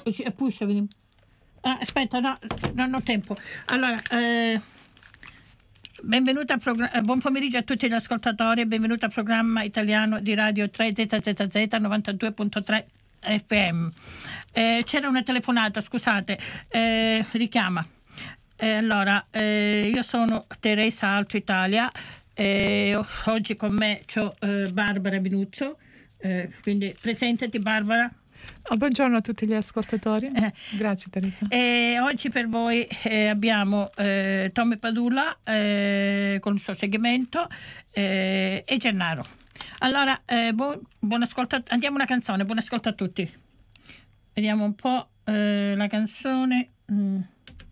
così push, vedi. Aspetta, no, non ho tempo. Allora, benvenuta buon pomeriggio a tutti gli ascoltatori, benvenuto al programma italiano di Radio 3 ZZZ 92.3 FM. C'era una telefonata, scusate, richiama. Allora, io sono Teresa Alto Italia, oggi con me c'ho Barbara Minuzzo, quindi presentati Barbara. Buongiorno a tutti gli ascoltatori. Grazie Teresa. Oggi per voi abbiamo Tommy Padula con il suo segmento e Gennaro. Allora, buon ascolto, andiamo una canzone, buon ascolto a tutti. Vediamo un po' la canzone.